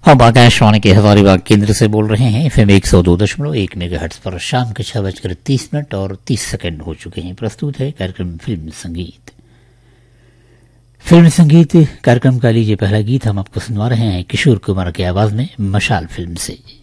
हम आकाशवाणी के हजारीबाग केंद्र से बोल रहे हैं। FM 102.1 मेगाहर्ट्ज पर शाम के 6:30 और 30 हो चुके हैं। प्रस्तुत है कार्यक्रम फिल्म संगीत। फिल्म संगीत कार्यक्रम का लीजिए पहला गीत हम आपको सुनवा रहे हैं किशोर कुमार की आवाज में मशाल फिल्म से।